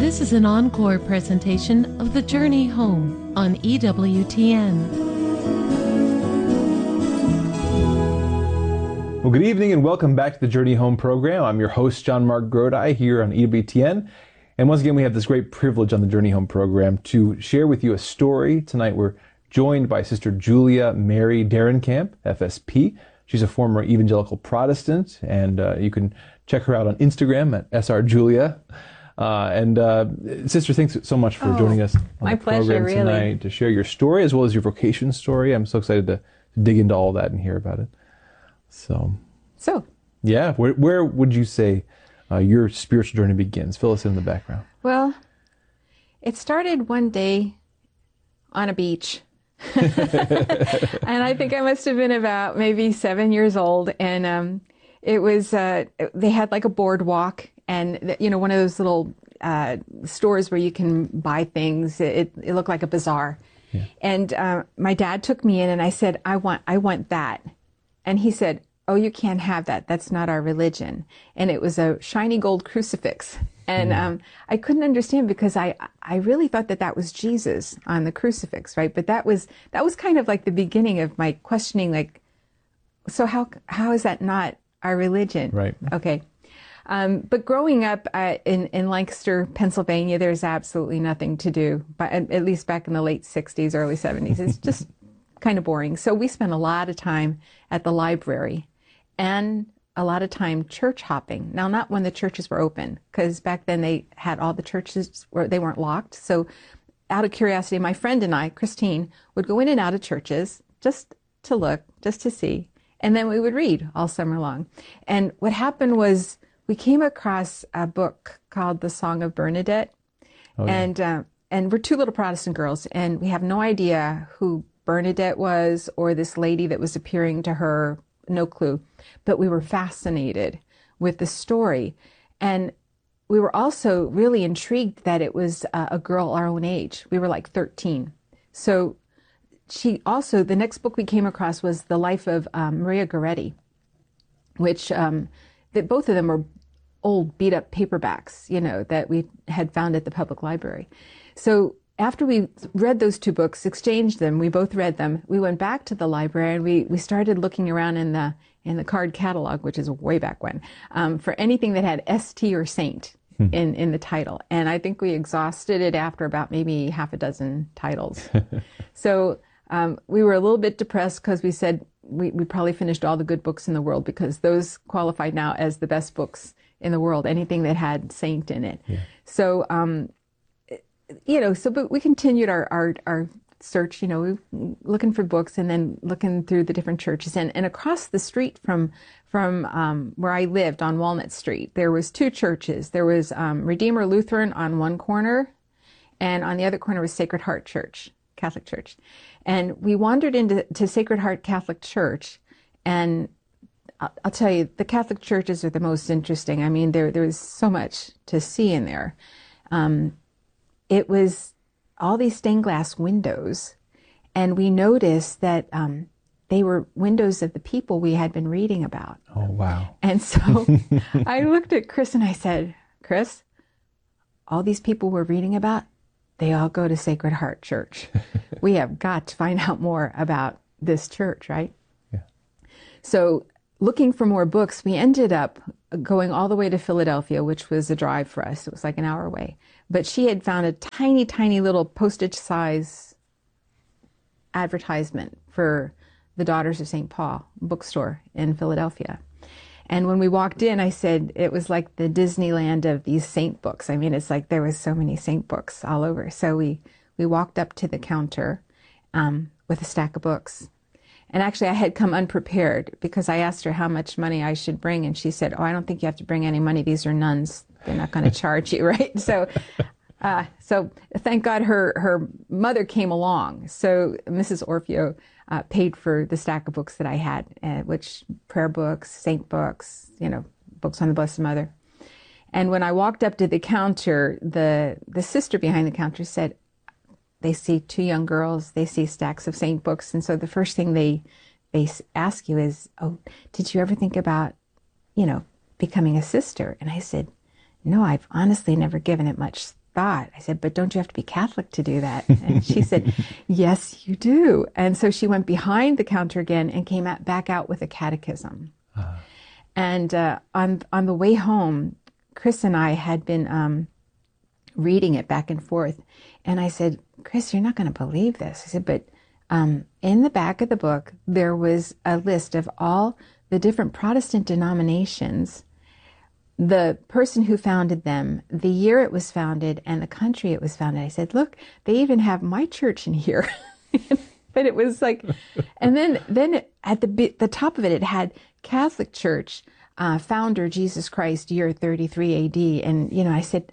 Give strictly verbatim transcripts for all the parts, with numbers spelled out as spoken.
This is an encore presentation of The Journey Home on E W T N. Well, good evening and welcome back to the Journey Home program. I'm your host, John Mark Grodi, here on E W T N. And once again, we have this great privilege on the Journey Home program to share with you a story. Tonight, we're joined by Sister Julia Mary Derenkamp, F S P. She's a former evangelical Protestant, and uh, you can check her out on Instagram at S R Julia. Uh, and uh, Sister, thanks so much for oh, joining us on my the program pleasure, really. tonight to share your story as well as your vocation story. I'm so excited to dig into all that and hear about it. So, so yeah, where, where would you say uh, your spiritual journey begins? Fill us in the background. Well, it started one day on a beach. And I think I must have been about maybe seven years old. And um, it was, uh, they had like a boardwalk and, you know, one of those little uh, stores where you can buy things. It, it looked like a bazaar. Yeah. And uh, my dad took me in and I said, I want, I want that. And he said, oh, you can't have that. That's not our religion. And it was a shiny gold crucifix. And um, I couldn't understand because I, I really thought that that was Jesus on the crucifix, right? But that was that was kind of like the beginning of my questioning, like, so how how is that not our religion? Right. Okay. Um, but growing up uh, in in Lancaster, Pennsylvania, there's absolutely nothing to do. But at least back in the late sixties, early seventies, it's just kind of boring. So we spent a lot of time at the library, and a lot of time church hopping. Now, not when the churches were open, because back then they had all the churches where they weren't locked. So out of curiosity, my friend and I, Christine, would go in and out of churches just to look, just to see. And then we would read all summer long. And what happened was we came across a book called The Song of Bernadette. Oh, yeah. And, uh, and we're two little Protestant girls, and we have no idea who Bernadette was or this lady that was appearing to her. No clue, but we were fascinated with the story. And we were also really intrigued that it was uh, a girl our own age. We were like thirteen. So she also, the next book we came across was The Life of um, Maria Goretti, which um, that both of them were old beat up paperbacks, you know, that we had found at the public library. So after we read those two books, exchanged them, we both read them, we went back to the library and we, we started looking around in the in the card catalog, which is way back when, um, for anything that had S T or Saint hmm. in, in the title. And I think we exhausted it after about maybe half a dozen titles. So um, we were a little bit depressed because we said we, we probably finished all the good books in the world because those qualified now as the best books in the world, anything that had Saint in it. Yeah. So, um, you know, so, but we continued our, our, our search, you know, looking for books and then looking through the different churches. And, and across the street from, from, um, where I lived on Walnut Street, there was two churches. There was, um, Redeemer Lutheran on one corner, and on the other corner was Sacred Heart Church, Catholic Church. And we wandered into to Sacred Heart Catholic Church, and I'll, I'll tell you, the Catholic churches are the most interesting. I mean, there, there was so much to see in there. Um, It was all these stained glass windows, and we noticed that um, they were windows of the people we had been reading about. Oh, wow. And so I looked at Chris and I said, Chris, all these people we're reading about, they all go to Sacred Heart Church. We have got to find out more about this church, right? Yeah. So looking for more books, we ended up going all the way to Philadelphia, which was a drive for us. It was like an hour away. But she had found a tiny, tiny little postage size advertisement for the Daughters of Saint Paul bookstore in Philadelphia. And when we walked in, I said it was like the Disneyland of these saint books. I mean, it's like there was so many saint books all over. So we, we walked up to the counter um, with a stack of books. And actually, I had come unprepared because I asked her how much money I should bring. And she said, oh, I don't think you have to bring any money. These are nuns. They're not going to charge you, right? So uh, so thank God her, her mother came along. So Missus Orfeo uh, paid for the stack of books that I had, uh, which prayer books, saint books, you know, books on the Blessed Mother. And when I walked up to the counter, the the sister behind the counter said, they see two young girls, they see stacks of saint books. And so the first thing they they ask you is, oh, did you ever think about, you know, becoming a sister? And I said, no, I've honestly never given it much thought. I said, but don't you have to be Catholic to do that? And she said, yes, you do. And so she went behind the counter again and came out, back out with a catechism. Uh-huh. And uh, on on the way home, Chris and I had been um, reading it back and forth. And I said, Chris, you're not going to believe this. I said, but um, in the back of the book, there was a list of all the different Protestant denominations, the person who founded them, the year it was founded, and the country it was founded. I said, look, they even have my church in here. But it was like, and then then at the the top of it, it had Catholic Church, uh, founder Jesus Christ, year thirty-three A D. And, you know, I said,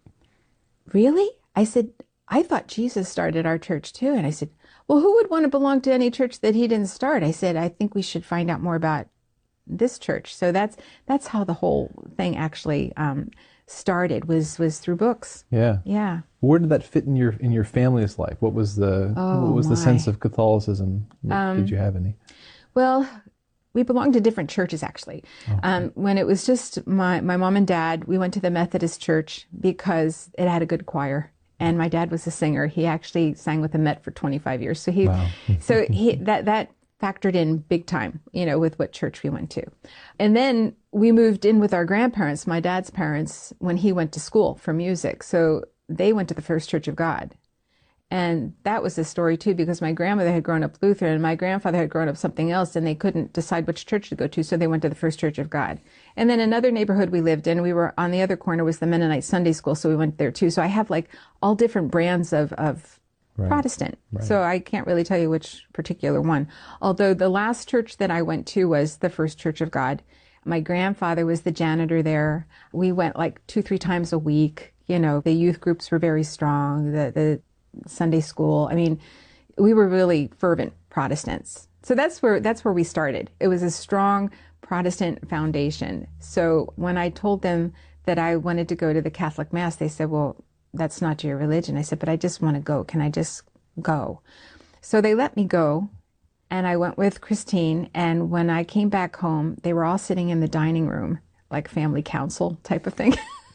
really? I said, I thought Jesus started our church too. And I said, well, who would want to belong to any church that he didn't start? I said, I think we should find out more about this church. So that's that's how the whole thing actually um, started, was was through books. Yeah. Yeah. Where did that fit in your in your family's life? What was the oh, what was my. the sense of Catholicism? Um, did you have any? Well, we belonged to different churches, actually. Okay. Um, when it was just my, my mom and dad, we went to the Methodist church because it had a good choir. And my dad was a singer. He actually sang with the Met for twenty-five years. So he, wow. so he, that, that factored in big time, you know, with what church we went to. And then we moved in with our grandparents, my dad's parents, when he went to school for music. So they went to the First Church of God. And that was a story too, because my grandmother had grown up Lutheran and my grandfather had grown up something else, and they couldn't decide which church to go to, so they went to the First Church of God. And then another neighborhood we lived in, we were on the other corner was the Mennonite Sunday School, so we went there too. So I have like all different brands of, of right. Protestant. Right. So I can't really tell you which particular one. Although the last church that I went to was the First Church of God. My grandfather was the janitor there. We went like two, three times a week. You know, the youth groups were very strong. The, the Sunday school. I mean, we were really fervent Protestants. So that's where that's where we started. It was a strong Protestant foundation. So when I told them that I wanted to go to the Catholic Mass, they said, well, that's not your religion. I said, but I just want to go. Can I just go? So they let me go, and I went with Christine. And when I came back home, they were all sitting in the dining room, like family council type of thing.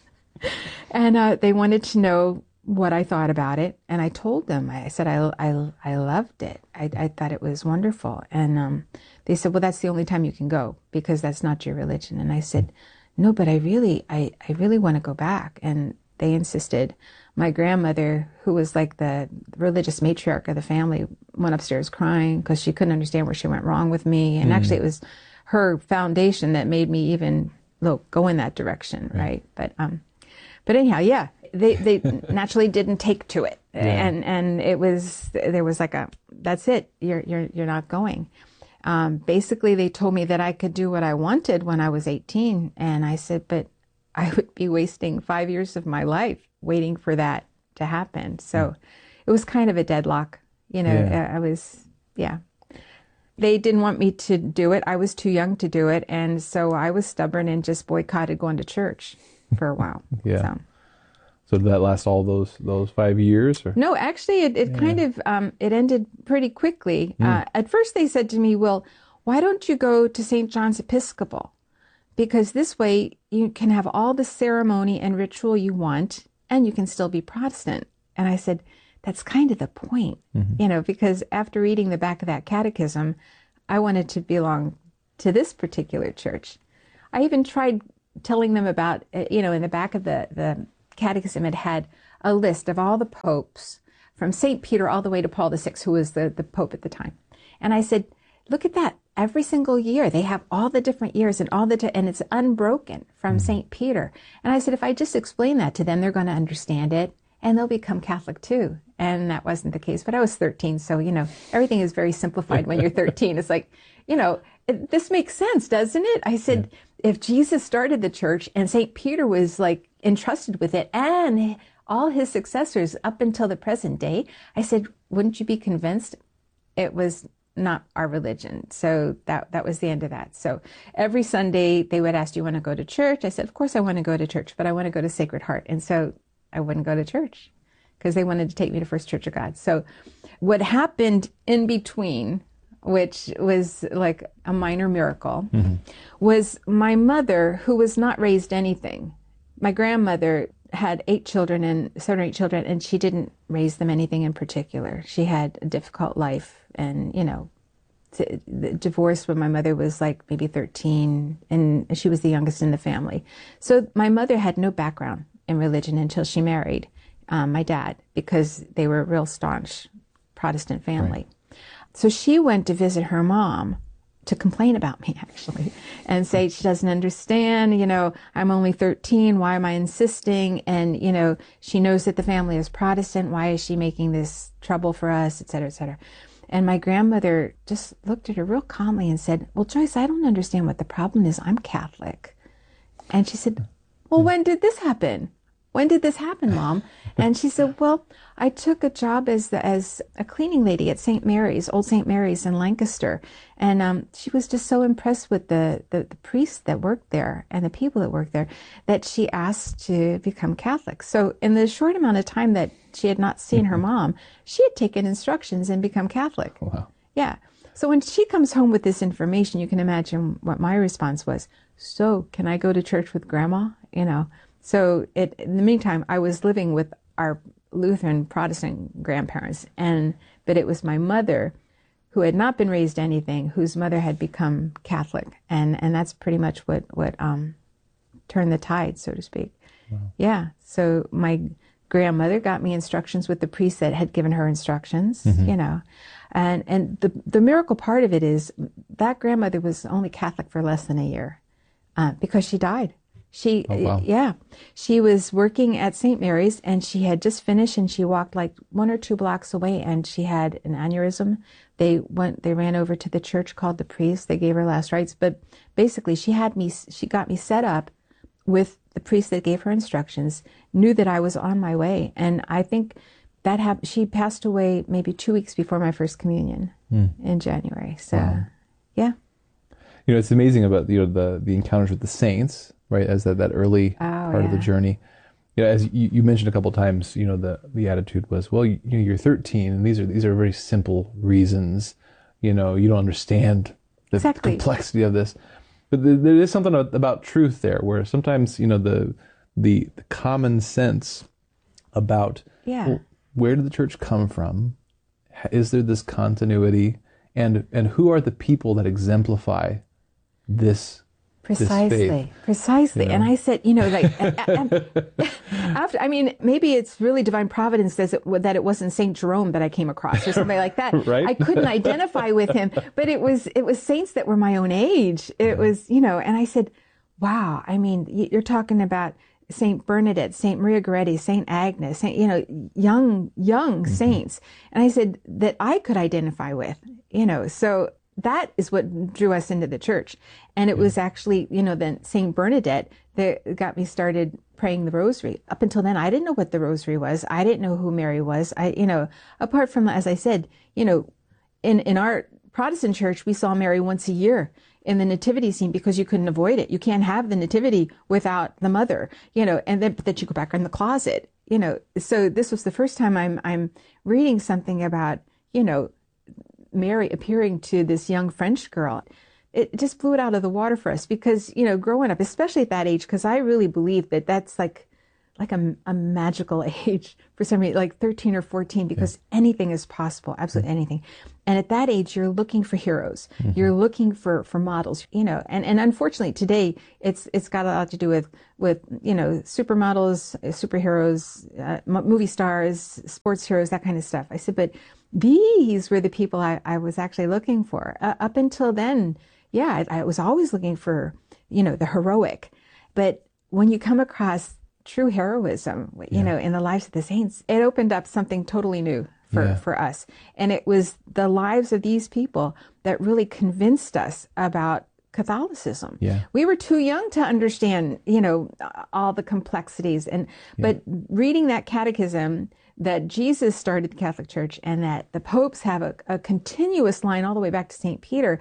And uh, they wanted to know what I thought about it. And I told them, I said, I, I, I loved it. I, I thought it was wonderful. And um, they said, well, that's the only time you can go because that's not your religion. And I said, no, but I really, I, I really want to go back. And they insisted. My grandmother, who was like the religious matriarch of the family, went upstairs crying because she couldn't understand where she went wrong with me. And mm. actually it was her foundation that made me even look, go in that direction. Right. right? But, um, but anyhow, yeah. They they naturally didn't take to it, yeah. and and it was there was like a that's it you're you're you're not going. Um, basically, they told me that I could do what I wanted when I was eighteen, and I said, but I would be wasting five years of my life waiting for that to happen. So mm. it was kind of a deadlock, you know. Yeah. I was yeah. They didn't want me to do it. I was too young to do it, and so I was stubborn and just boycotted going to church for a while. yeah. So. So did that last all those those five years? Or? No, actually, it, it yeah. kind of um, it ended pretty quickly. Mm. Uh, at first, they said to me, "Well, why don't you go to Saint John's Episcopal? Because this way you can have all the ceremony and ritual you want, and you can still be Protestant." And I said, "That's kind of the point, mm-hmm. you know." Because after reading the back of that catechism, I wanted to belong to this particular church. I even tried telling them about, you know, in the back of the the. catechism, it had a list of all the popes from Saint Peter all the way to Paul the Sixth, who was the, the pope at the time. And I said, look at that. Every single year they have all the different years and all the, t- and it's unbroken from mm-hmm. Saint Peter. And I said, if I just explain that to them, they're going to understand it and they'll become Catholic too. And that wasn't the case, but I was thirteen. So, you know, everything is very simplified when you're thirteen. It's like, you know, it, this makes sense, doesn't it? I said, yeah. if Jesus started the church and Saint Peter was like entrusted with it and all his successors up until the present day, I said, wouldn't you be convinced it was not our religion? So that that was the end of that. So every Sunday they would ask, do you want to go to church? I said, of course I want to go to church, but I want to go to Sacred Heart. And so I wouldn't go to church because they wanted to take me to First Church of God. So what happened in between, which was like a minor miracle, mm-hmm. was my mother, who was not raised anything. My grandmother had eight children and seven or eight children, and she didn't raise them anything in particular. She had a difficult life, and, you know, t- the divorce when my mother was like maybe thirteen, and she was the youngest in the family. So my mother had no background in religion until she married um, my dad, because they were a real staunch Protestant family. Right. So she went to visit her mom to complain about me, actually, and say she doesn't understand, you know, I'm only thirteen, why am I insisting? And, you know, she knows that the family is Protestant, why is she making this trouble for us, et cetera, et cetera. And my grandmother just looked at her real calmly and said, well, Joyce, I don't understand what the problem is. I'm Catholic. And she said, well, when did this happen? When did this happen, Mom? And she said, well, I took a job as the, as a cleaning lady at Saint Mary's, Old Saint Mary's in Lancaster. And um, she was just so impressed with the, the, the priests that worked there and the people that worked there that she asked to become Catholic. So in the short amount of time that she had not seen her mom, she had taken instructions and become Catholic. Wow. Yeah. So when she comes home with this information, you can imagine what my response was. So can I go to church with Grandma? You know. So it, in the meantime, I was living with our Lutheran Protestant grandparents, and but it was my mother, who had not been raised anything, whose mother had become Catholic, and and that's pretty much what what um, turned the tide, so to speak. Wow. Yeah. So my grandmother got me instructions with the priest that had given her instructions, mm-hmm. you know, and and the the miracle part of it is that grandmother was only Catholic for less than a year, uh, because she died. She, oh, wow. yeah, she was working at Saint Mary's, and she had just finished, and she walked like one or two blocks away, and she had an aneurysm. They went, they ran over to the church, called the priest. They gave her last rites, but basically she had me, she got me set up with the priest that gave her instructions, knew that I was on my way. And I think that happened, she passed away maybe two weeks before my first communion mm. in January. So, wow. yeah. You know, it's amazing about, you know, the, the encounters with the saints, right, as that, that early oh, part yeah. of the journey. You know, as you, you mentioned a couple of times, you know, the, the attitude was, well, you, you know, you're thirteen, and these are these are very simple reasons. You know, you don't understand the exactly. complexity of this. But the, there is something about truth there, where sometimes, you know, the the, the common sense about yeah. well, where did the church come from? Is there this continuity? And and who are the people that exemplify this? Precisely, precisely. You know? And I said, you know, like, after, I mean, maybe it's really divine providence that it, that it wasn't Saint Jerome that I came across or something like that. Right? I couldn't identify with him, but it was, it was saints that were my own age. It was, you know, and I said, wow, I mean, you're talking about Saint Bernadette, Saint Maria Goretti, Saint Agnes, Saint, you know, young, young mm-hmm. saints. And I said that I could identify with, you know, so that is what drew us into the church. And it yeah. was actually, you know, then Saint Bernadette that got me started praying the rosary. Up until then, I didn't know what the rosary was. I didn't know who Mary was. I, you know, apart from, as I said, you know, in, in our Protestant church, we saw Mary once a year in the nativity scene because you couldn't avoid it. You can't have the nativity without the mother, you know, and then, but that you go back in the closet, you know. So this was the first time I'm, I'm reading something about, you know, Mary appearing to this young French girl. It just blew it out of the water for us because, you know, growing up, especially at that age, because I really believe that that's like, like a, a magical age for some reason, like thirteen or fourteen, because yeah. anything is possible, absolutely mm-hmm. anything. And at that age, you're looking for heroes. Mm-hmm. You're looking for, for models, you know, and, and unfortunately today it's, it's got a lot to do with, with, you know, supermodels, superheroes, uh, movie stars, sports heroes, that kind of stuff. I said, but these were the people I, I was actually looking for. Uh, up until then, yeah, I, I was always looking for, you know, the heroic. But when you come across true heroism, you yeah. know, in the lives of the saints, it opened up something totally new for, yeah. for us. And it was the lives of these people that really convinced us about Catholicism. Yeah. We were too young to understand, you know, all the complexities. And yeah. but reading that catechism that Jesus started the Catholic Church and that the popes have a, a continuous line all the way back to Saint Peter,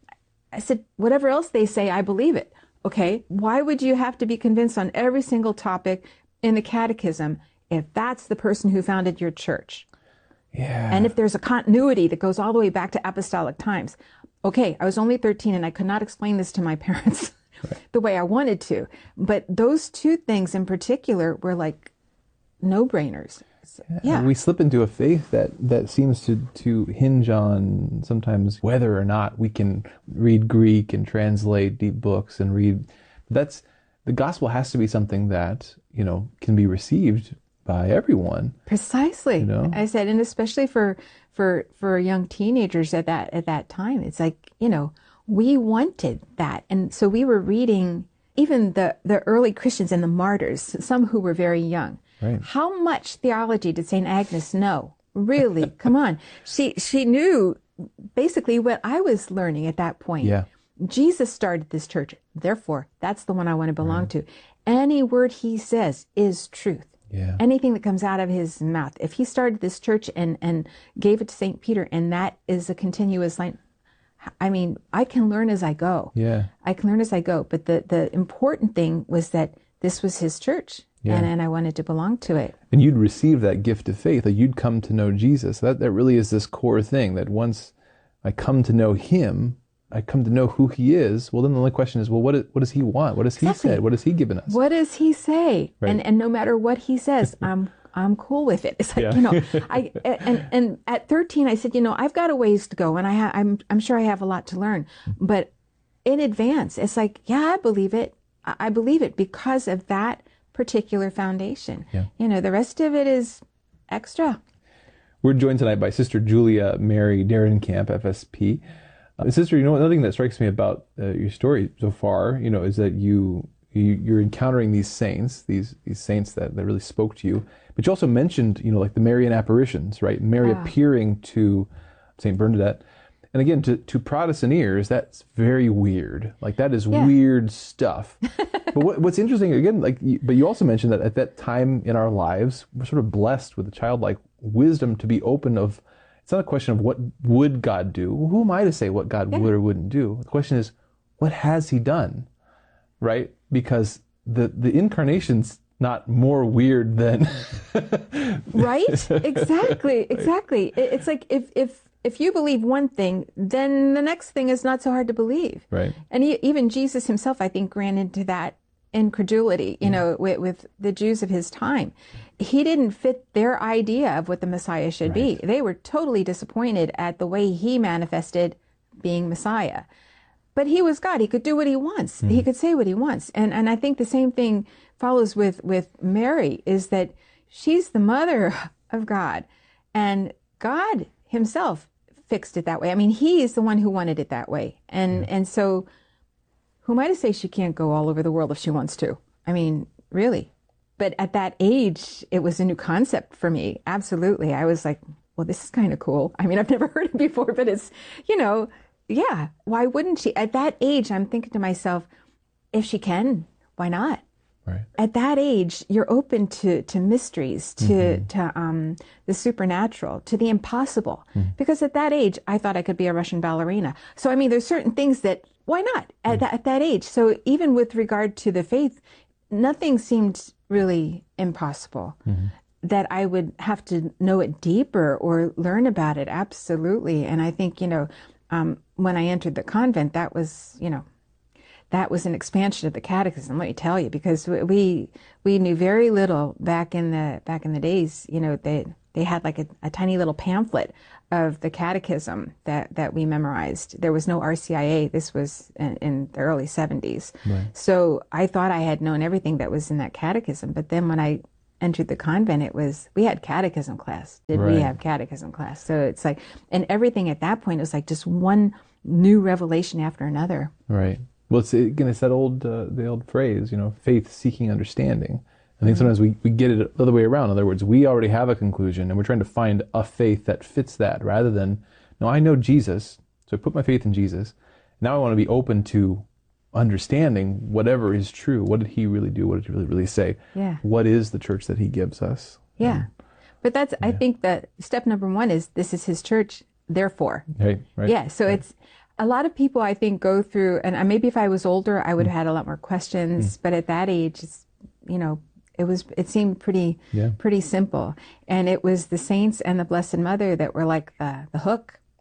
I said, whatever else they say, I believe it. Okay, why would you have to be convinced on every single topic in the catechism if that's the person who founded your church? Yeah. And if there's a continuity that goes all the way back to apostolic times. Okay, I was only thirteen and I could not explain this to my parents. right. the way I wanted to. But those two things in particular were like no-brainers. Yeah. Yeah. We slip into a faith that, that seems to, to hinge on sometimes whether or not we can read Greek and translate deep books and read. That's the gospel has to be something that, you know, can be received by everyone. Precisely. You know? I said, and especially for for for young teenagers at that at that time, it's like, you know, we wanted that. And so we were reading even the, the early Christians and the martyrs, some who were very young. Right. How much theology did Saint Agnes know? Really? Come on. She she knew basically what I was learning at that point. Yeah. Jesus started this church. Therefore, that's the one I want to belong right. to. Any word he says is truth. Yeah. Anything that comes out of his mouth. If he started this church and, and gave it to Saint Peter, and that is a continuous line, I mean, I can learn as I go. Yeah. I can learn as I go. But the, the important thing was that this was his church, yeah. and, and I wanted to belong to it. And you'd receive that gift of faith, that you'd come to know Jesus. That, that really is this core thing, that once I come to know him, I come to know who he is. Well, then the only question is, well, what, is, what does he want? What has he exactly. said? What has he given us? What does he say? Right. And and no matter what he says, I'm I'm cool with it. It's like, yeah. you know, I and and at thirteen, I said, you know, I've got a ways to go, and I ha- I'm I'm sure I have a lot to learn. But in advance, it's like, yeah, I believe it. I, I believe it because of that particular foundation. Yeah. You know, the rest of it is extra. We're joined tonight by Sister Julia Mary Derenkamp, F S P. Uh, Sister, you know, another thing that strikes me about uh, your story so far, you know, is that you, you you're encountering these saints, these these saints that, that really spoke to you. But you also mentioned, you know, like the Marian apparitions, right? Mary ah. appearing to Saint Bernadette. And again, to, to Protestant ears, that's very weird. Like, that is yeah. weird stuff. But what, what's interesting, again, like, you, but you also mentioned that at that time in our lives, we're sort of blessed with a childlike wisdom to be open of. It's not a question of what would God do. Who am I to say what God yeah. would or wouldn't do? The question is, what has he done? Right? Because the, the incarnation's not more weird than... Right? Exactly. Exactly. It's like if, if, if you believe one thing, then the next thing is not so hard to believe. Right. And he, even Jesus himself, I think, ran into that incredulity, you know, with, with the Jews of his time. He didn't fit their idea of what the Messiah should right. be. They were totally disappointed at the way he manifested being Messiah. But he was God. He could do what he wants. Mm. He could say what he wants. And and I think the same thing follows with, with Mary, is that she's the mother of God. And God himself fixed it that way. I mean, he is the one who wanted it that way. And yeah. and so who am I to say she can't go all over the world if she wants to? I mean, really. But at that age, it was a new concept for me. Absolutely. I was like, well, this is kind of cool. I mean, I've never heard it before, but it's, you know, yeah, why wouldn't she? At that age, I'm thinking to myself, if she can, why not? Right. At that age, you're open to, to mysteries, to, mm-hmm. to um, the supernatural, to the impossible. Mm-hmm. Because at that age, I thought I could be a Russian ballerina. So, I mean, there's certain things that, why not at, mm-hmm. that, at that age? So even with regard to the faith, nothing seemed really impossible. Mm-hmm. That I would have to know it deeper or learn about it. Absolutely. And I think, you know, um, when I entered the convent, that was, you know, that was an expansion of the catechism, let me tell you, because we we knew very little back in the back in the days. You know, they they had like a, a tiny little pamphlet of the catechism that, that we memorized. There was no R C I A. This was in, in the early seventies. Right. So I thought I had known everything that was in that catechism. But then when I entered the convent, it was, we had catechism class. Did right. we have catechism class? So it's like, and everything at that point, it was like just one new revelation after another. Right. Well, it's, again, it's that old, uh, the old phrase, you know, faith seeking understanding. I think sometimes we, we get it the other way around. In other words, we already have a conclusion and we're trying to find a faith that fits that, rather than, no, I know Jesus, so I put my faith in Jesus. Now I want to be open to understanding whatever is true. What did he really do? What did he really, really say? Yeah. What is the church that he gives us? Yeah. Um, but that's, yeah. I think that step number one is, this is his church, therefore. Right, right. Yeah, so right. it's, a lot of people, I think, go through, and maybe if I was older, I would have had a lot more questions, mm. but at that age, it's, you know, it was, it seemed pretty, yeah. pretty simple. And it was the saints and the Blessed Mother that were like the, the hook.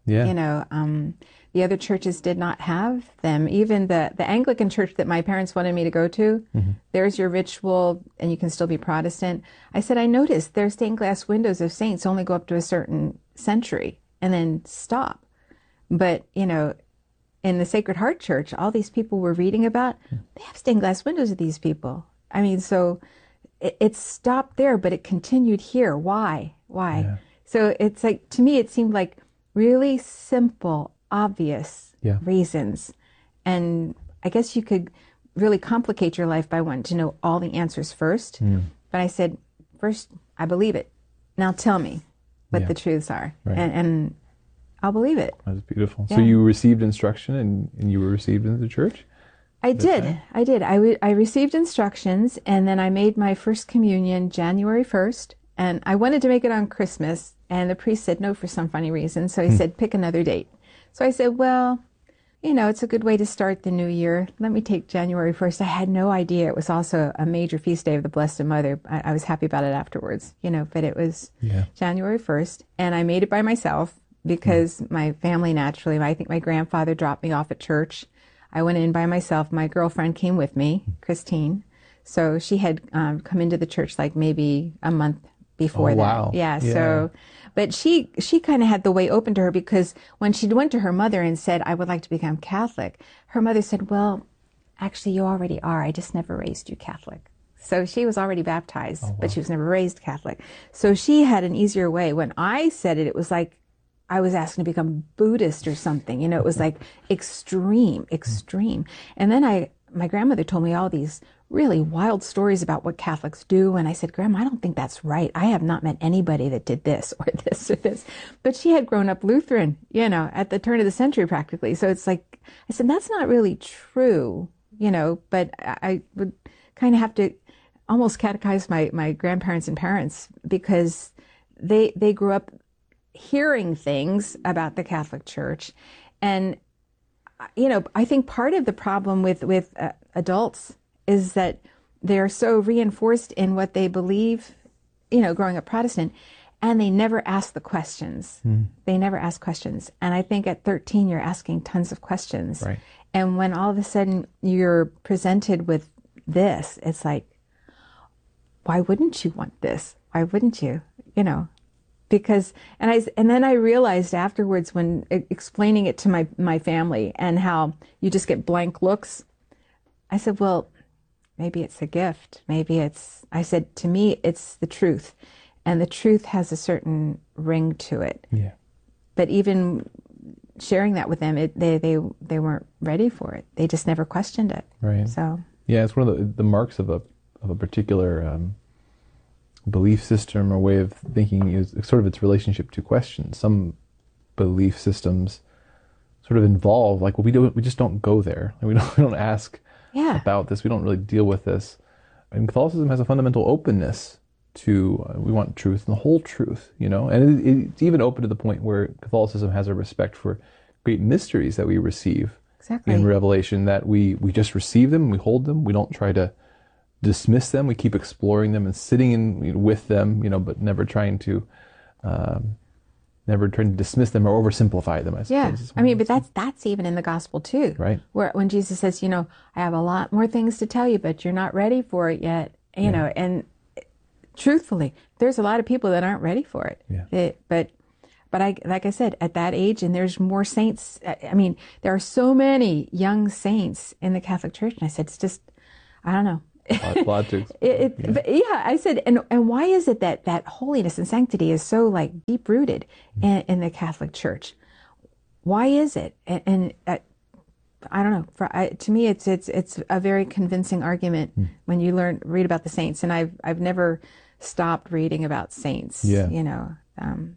Yeah. You know, um, the other churches did not have them. Even the, the Anglican church that my parents wanted me to go to, mm-hmm. there's your ritual and you can still be Protestant. I said, I noticed their stained glass windows of saints only go up to a certain century and then stop. But, you know, in the Sacred Heart Church, all these people we're reading about, they have stained glass windows of these people. I mean, so it, it stopped there, but it continued here. Why? Why? Yeah. So it's like, to me, it seemed like really simple, obvious yeah. reasons. And I guess you could really complicate your life by wanting to know all the answers first. Mm. But I said, first, I believe it. Now tell me what yeah. the truths are. Right. And, and I'll believe it. That's beautiful. Yeah. So you received instruction and, and you were received into the church? I did. Time? I did. I, w- I received instructions, and then I made my first communion January first. And I wanted to make it on Christmas, and the priest said no for some funny reason. So he hmm. said, pick another date. So I said, well, you know, it's a good way to start the new year. Let me take January first. I had no idea it was also a major feast day of the Blessed Mother. I, I was happy about it afterwards, you know, but it was yeah. January first. And I made it by myself because hmm. my family naturally, I think my grandfather dropped me off at church. I went in by myself. My girlfriend came with me, Christine. So she had um, come into the church like maybe a month before oh, that. Wow. Yeah, yeah. So, but she, she kind of had the way open to her, because when she went to her mother and said, I would like to become Catholic, her mother said, well, actually you already are. I just never raised you Catholic. So she was already baptized, oh, wow. but she was never raised Catholic. So she had an easier way. When I said it, it was like I was asking to become Buddhist or something. You know, it was like extreme, extreme. And then I, my grandmother told me all these really wild stories about what Catholics do. And I said, Grandma, I don't think that's right. I have not met anybody that did this or this or this. But she had grown up Lutheran, you know, at the turn of the century practically. So it's like, I said, that's not really true, you know, but I would kind of have to almost catechize my, my grandparents and parents, because they, they grew up hearing things about the Catholic Church. And, you know, I think part of the problem with, with uh, adults is that they're so reinforced in what they believe, you know, growing up Protestant, and they never ask the questions. Mm. They never ask questions. And I think at thirteen, you're asking tons of questions. Right. And when all of a sudden you're presented with this, it's like, why wouldn't you want this? Why wouldn't you? You know, because, and I, and then I realized afterwards when explaining it to my, my family and how you just get blank looks, I said, well, maybe it's a gift. Maybe it's, I said, to me, it's the truth. And the truth has a certain ring to it. Yeah. But even sharing that with them, it, they, they, they weren't ready for it. They just never questioned it. Right. So. Yeah, it's one of the, the marks of a, of a particular, um, belief system or way of thinking is sort of its relationship to questions. Some belief systems sort of involve, like, well, we don't, we just don't go there. We don't, we don't ask yeah. about this. We don't really deal with this. And Catholicism has a fundamental openness to, uh, we want truth and the whole truth, you know, and it, it's even open to the point where Catholicism has a respect for great mysteries that we receive exactly. in Revelation, that we, we just receive them, we hold them, we don't try to dismiss them. We keep exploring them and sitting in with them, you know, but never trying to, um, never trying to dismiss them or oversimplify them, I suppose. Yeah, I mean, but that's that's even in the gospel too, right? Where when Jesus says, you know, I have a lot more things to tell you, but you're not ready for it yet, you yeah. know. And truthfully, there's a lot of people that aren't ready for it. Yeah. It, but, but I, like I said, at that age, and there's more saints. I mean, there are so many young saints in the Catholic Church, and I said, it's just, I don't know. A lot to it, it, yeah. But yeah, I said, and and why is it that that holiness and sanctity is so like deep rooted mm. in, in the Catholic Church? Why is it? And, and uh, I don't know. For I, to me, it's it's it's a very convincing argument mm. when you learn read about the saints. And I've I've never stopped reading about saints. Yeah. You know. Um,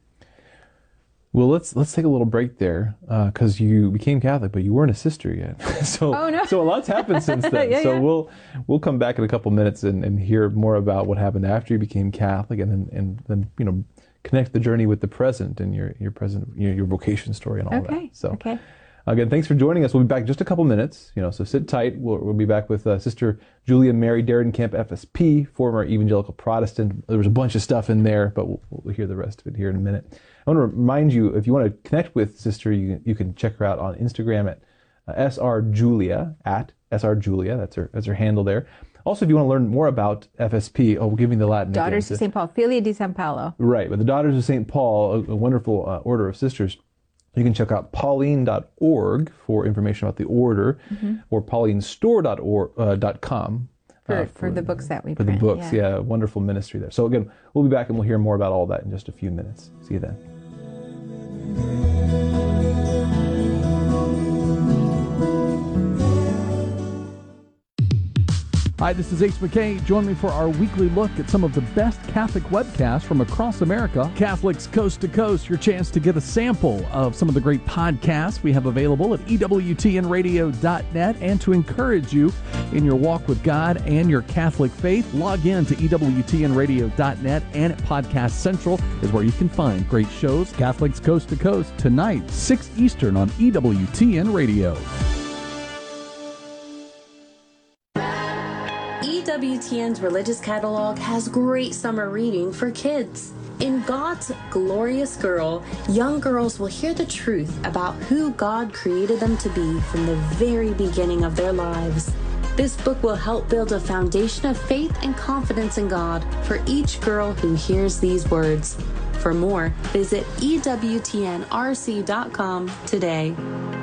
Well, let's let's take a little break there, because uh, you became Catholic, but you weren't a sister yet. so oh, no. so a lot's happened since then. yeah, so yeah. we'll we'll come back in a couple minutes and, and hear more about what happened after you became Catholic, and then and then you know connect the journey with the present and your your present your, your vocation story and all okay. that. So okay. Again, thanks for joining us. We'll be back in just a couple minutes, you know, so sit tight. We'll, we'll be back with uh, Sister Julia Mary Derenkamp, F S P, former evangelical Protestant. There was a bunch of stuff in there, but we'll, we'll hear the rest of it here in a minute. I want to remind you, if you want to connect with Sister, you, you can check her out on Instagram at uh, S R Julia, at S R Julia. That's her, that's her handle there. Also, if you want to learn more about F S P, oh, we'll give me the Latin. Daughters again. of Saint Paul, Filia di San Paolo. Right, but the Daughters of Saint Paul, a, a wonderful uh, order of sisters. You can check out Pauline dot org for information about the order, mm-hmm. or Pauline Store dot com. For, uh, for, for the books that we For print, the books, yeah. yeah, wonderful ministry there. So again, we'll be back and we'll hear more about all that in just a few minutes. See you then. Hi, this is Ace McKay. Join me for our weekly look at some of the best Catholic webcasts from across America. Catholics Coast to Coast, your chance to get a sample of some of the great podcasts we have available at E W T N radio dot net, and to encourage you in your walk with God and your Catholic faith, log in to E W T N radio dot net, and at Podcast Central is where you can find great shows. Catholics Coast to Coast, tonight, six Eastern on E W T N Radio. E W T N's Religious Catalog has great summer reading for kids. In God's Glorious Girl, young girls will hear the truth about who God created them to be from the very beginning of their lives. This book will help build a foundation of faith and confidence in God for each girl who hears these words. For more, visit E W T N R C dot com today.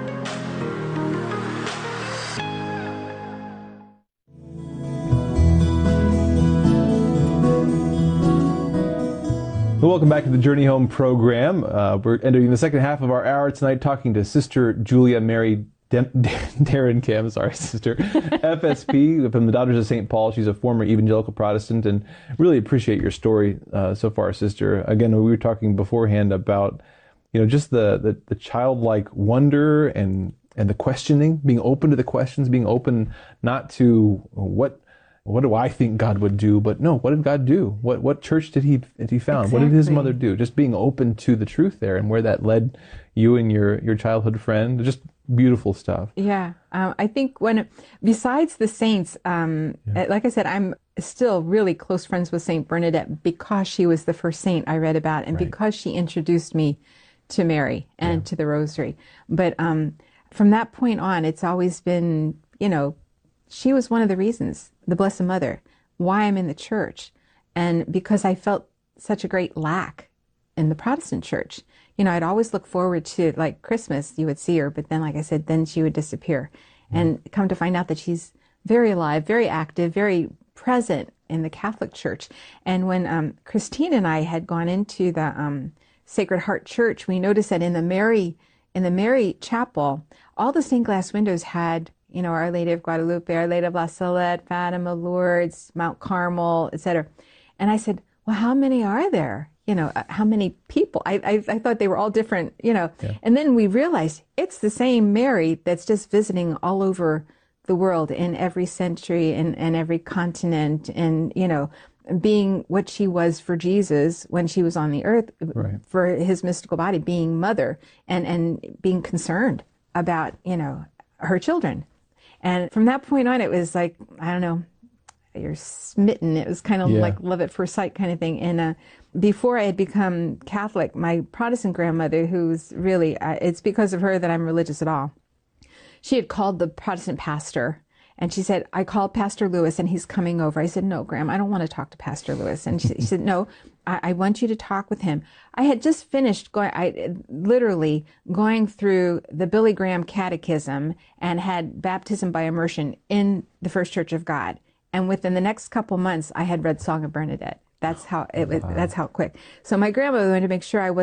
Welcome back to the Journey Home program. Uh, we're entering the second half of our hour tonight talking to Sister Julia Mary Derenkamp, sorry, Sister, F S P from the Daughters of Saint Paul. She's a former evangelical Protestant, and really appreciate your story uh, so far, Sister. Again, we were talking beforehand about, you know, just the, the, the childlike wonder and, and the questioning, being open to the questions, being open not to what what do I think God would do, but no, what did God do? What what church did he did he found? Exactly. What did his mother do? Just being open to the truth there, and where that led you and your, your childhood friend. Just beautiful stuff. Yeah. Um, I think when, besides the saints, um, yeah. like I said, I'm still really close friends with Saint Bernadette because she was the first saint I read about, and right. because she introduced me to Mary and yeah. to the Rosary. But um, from that point on, it's always been, you know, she was one of the reasons, the Blessed Mother, why I'm in the church. And because I felt such a great lack in the Protestant church. You know, I'd always look forward to, like, Christmas, you would see her, but then, like I said, then she would disappear. Mm. And come to find out that she's very alive, very active, very present in the Catholic Church. And when um, Christine and I had gone into the um, Sacred Heart Church, we noticed that in the Mary, in the Mary Chapel, all the stained glass windows had, you know, Our Lady of Guadalupe, Our Lady of La Salette, Fatima, Lourdes, Mount Carmel, et cetera. And I said, well, how many are there? You know, how many people? I, I, I thought they were all different, you know. Yeah. And then we realized it's the same Mary that's just visiting all over the world in every century and, and every continent, and, you know, being what she was for Jesus when she was on the earth, right. for his mystical body, being mother and, and being concerned about, you know, her children. And from that point on, it was like, I don't know, you're smitten. It was kind of yeah. like love at first sight kind of thing. And uh, before I had become Catholic, my Protestant grandmother, who's really, uh, it's because of her that I'm religious at all, she had called the Protestant pastor. And she said, I called Pastor Lewis and he's coming over. I said, no, Graham, I don't want to talk to Pastor Lewis. And she, she said, no, I, I want you to talk with him. I had just finished going, I literally going through the Billy Graham Catechism and had baptism by immersion in the First Church of God. And within the next couple months, I had read Song of Bernadette. That's how it was, wow. That's how quick. So my grandmother wanted to make sure I was